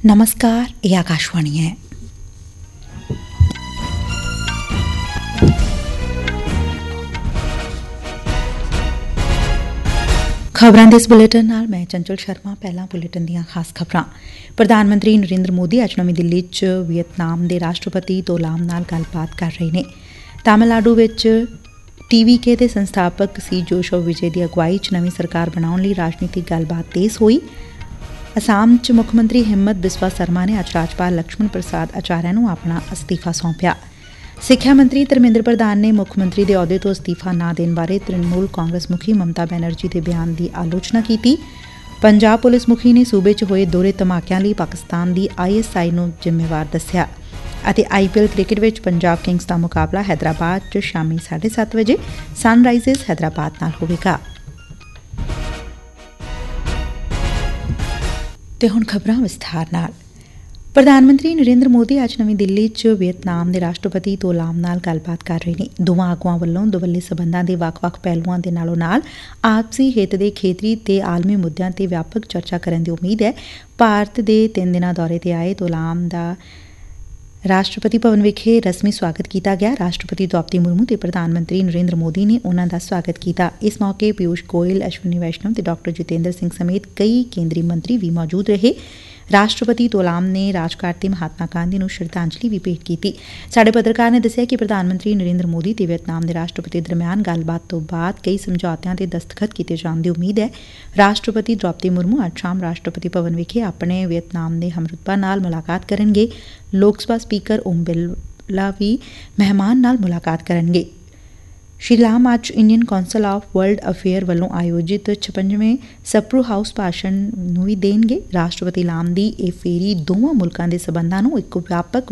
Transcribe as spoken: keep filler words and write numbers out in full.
नमस्कार, ये आकाशवाणी है। ਖਬਰਾਂ ਦੇ ਇਸ ਬੁਲੇਟਿਨ ਨਾਲ ਮੈਂ ਚੰਚਲ ਸ਼ਰਮਾ। ਪਹਿਲਾਂ ਬੁਲੇਟਿਨ ਦੀਆਂ ਖਾਸ ਖਬਰਾਂ। ਪ੍ਰਧਾਨ ਮੰਤਰੀ ਨਰਿੰਦਰ ਮੋਦੀ ਅੱਜ ਨਵੀਂ ਦਿੱਲੀ 'ਚ ਵੀਅਤਨਾਮ ਦੇ ਰਾਸ਼ਟਰਪਤੀ ਤੋਲਾਮ ਨਾਲ ਗੱਲਬਾਤ ਕਰ ਰਹੇ ਨੇ। ਤਾਮਿਲਨਾਡੂ ਵਿੱਚ ਟੀ ਵੀ ਕੇ ਦੇ ਸੰਸਥਾਪਕ ਸੀ ਜੋਸ਼ੋ ਵਿਜੇ ਦੀ ਅਗਵਾਈ 'ਚ ਨਵੀਂ ਸਰਕਾਰ ਬਣਾਉਣ ਲਈ ਰਾਜਨੀਤਿਕ ਗੱਲਬਾਤ ਤੇਜ਼ ਹੋਈ। ਅਸਾਮ 'ਚ ਮੁੱਖ ਮੰਤਰੀ ਹਿੰਮਤ ਬਿਸਵਾ ਸਰਮਾ ਨੇ ਅੱਜ ਰਾਜਪਾਲ ਲਕਸ਼ਮਣ ਪ੍ਰਸਾਦ ਆਚਾਰਿਆ ਨੂੰ ਆਪਣਾ ਅਸਤੀਫਾ ਸੌਂਪਿਆ। ਸਿੱਖਿਆ ਮੰਤਰੀ ਧਰਮਿੰਦਰ ਪ੍ਰਧਾਨ ਨੇ ਮੁੱਖ ਮੰਤਰੀ ਦੇ ਅਹੁਦੇ ਤੋਂ ਅਸਤੀਫਾ ਨਾ ਦੇਣ ਬਾਰੇ ਤ੍ਰਿਣਮੂਲ ਕਾਂਗਰਸ ਮੁਖੀ ਮਮਤਾ ਬੈਨਰਜੀ ਦੇ ਬਿਆਨ ਦੀ ਆਲੋਚਨਾ ਕੀਤੀ। ਪੰਜਾਬ ਪੁਲਿਸ ਮੁਖੀ ਨੇ ਸੂਬੇ 'ਚ ਹੋਏ ਦੋਹਰੇ ਧਮਾਕਿਆਂ ਲਈ ਪਾਕਿਸਤਾਨ ਦੀ ਆਈ ਐਸ ਆਈ ਨੂੰ ਜ਼ਿੰਮੇਵਾਰ ਦੱਸਿਆ। ਅਤੇ ਆਈ ਪੀ ਐਲ ਕ੍ਰਿਕਟ ਵਿੱਚ ਪੰਜਾਬ ਕਿੰਗਜ਼ ਦਾ ਮੁਕਾਬਲਾ ਹੈਦਰਾਬਾਦ 'ਚ ਸ਼ਾਮੀ ਸਾਢੇ ਸੱਤ ਵਜੇ ਸਨਰਾਈਜ਼ਰਸ ਹੈਦਰਾਬਾਦ ਨਾਲ ਹੋਵੇਗਾ। ਤੇ ਹੁਣ ਖਬਰਾਂ ਵਿਸਥਾਰ ਨਾਲ। ਪ੍ਰਧਾਨ ਮੰਤਰੀ ਨਰਿੰਦਰ ਮੋਦੀ ਅੱਜ ਨਵੀਂ ਦਿੱਲੀ 'ਚ ਵੀਅਤਨਾਮ ਦੇ ਰਾਸ਼ਟਰਪਤੀ ਤੋਲਾਮ ਨਾਲ ਗੱਲਬਾਤ ਕਰ ਰਹੇ ਨੇ। ਦੋਵਾਂ ਆਗੂਆਂ ਵੱਲੋਂ ਦੁਵੱਲੇ ਸਬੰਧਾਂ ਦੇ ਵੱਖ-ਵੱਖ ਪਹਿਲੂਆਂ ਦੇ ਨਾਲੋਂ ਨਾਲ ਆਪਸੀ ਹਿੱਤ ਦੇ ਖੇਤਰੀ ਤੇ ਆਲਮੀ ਮੁੱਦਿਆਂ ਤੇ ਵਿਆਪਕ ਚਰਚਾ ਕਰਨ ਦੀ ਉਮੀਦ ਹੈ। ਭਾਰਤ ਦੇ ਤਿੰਨ ਦਿਨਾਂ ਦੌਰੇ ਤੇ ਆਏ ਤੋਲਾਮ ਦਾ ਰਾਸ਼ਟਰਪਤੀ ਭਵਨ ਵਿਖੇ ਰਸਮੀ ਸਵਾਗਤ ਕੀਤਾ ਗਿਆ। ਰਾਸ਼ਟਰਪਤੀ ਦ੍ਰੌਪਦੀ ਮੁਰਮੂ ਤੇ ਪ੍ਰਧਾਨ ਮੰਤਰੀ ਨਰਿੰਦਰ ਮੋਦੀ ਨੇ ਉਨ੍ਹਾਂ ਦਾ ਸਵਾਗਤ ਕੀਤਾ। ਇਸ ਮੌਕੇ ਪਿਊਸ਼ ਗੋਇਲ, ਅਸ਼ਵਨੀ ਵੈਸ਼ਨਵ ਤੇ ਡਾ ਜਤਿੰਦਰ ਸਿੰਘ ਸਮੇਤ ਕਈ ਕੇਂਦਰੀ ਮੰਤਰੀ ਵੀ ਮੌਜੂਦ ਰਹੇ। ਰਾਸ਼ਟਰਪਤੀ ਤੋਲਾਮ ਨੇ ਰਾਜਘਾਟ ਤੇ ਮਹਾਤਮਾ ਗਾਂਧੀ ਨੂੰ ਸ਼ਰਧਾਂਜਲੀ ਵੀ ਭੇਟ ਕੀਤੀ। ਸਾਡੇ ਪੱਤਰਕਾਰ ਨੇ ਦੱਸਿਆ ਕਿ ਪ੍ਰਧਾਨ ਮੰਤਰੀ ਨਰਿੰਦਰ ਮੋਦੀ ਤੇ ਵੀਅਤਨਾਮ ਦੇ ਰਾਸ਼ਟਰਪਤੀ ਦਰਮਿਆਨ ਗੱਲਬਾਤ ਤੋਂ ਬਾਅਦ ਕਈ ਸਮਝੌਤਿਆਂ ਤੇ ਦਸਤਖਤ ਕੀਤੇ ਜਾਣ ਦੀ ਉਮੀਦ ਹੈ। ਰਾਸ਼ਟਰਪਤੀ ਦ੍ਰੌਪਦੀ ਮੁਰਮੂ ਅੱਜ ਸ਼ਾਮ ਰਾਸ਼ਟਰਪਤੀ ਭਵਨ ਵਿਖੇ ਆਪਣੇ ਵੀਅਤਨਾਮ ਦੇ ਹਮਰੁਤਬਾ ਨਾਲ ਮੁਲਾਕਾਤ ਕਰਨਗੇ। ਲੋਕ ਸਭਾ ਸਪੀਕਰ ਓਮ ਬਿਰਲਾ ਵੀ ਮਹਿਮਾਨ ਨਾਲ ਮੁਲਾਕਾਤ ਕਰਨਗੇ। ਸ਼੍ਰੀ ਲਾਮ ਅੱਜ Indian council of world affair ਵੱਲੋਂ ਆਯੋਜਿਤ ਛਪੰਜਵੇਂ ਸਪਰੂ ਹਾਊਸ ਭਾਸ਼ਣ ਨੂੰ ਵੀ ਦੇਣਗੇ। ਰਾਸ਼ਟਰਪਤੀ ਲਾਮ ਦੀ ਇਹ ਫੇਰੀ ਦੋਵਾਂ ਮੁਲਕਾਂ ਦੇ ਸਬੰਧਾਂ ਨੂੰ ਇੱਕ ਵਿਆਪਕ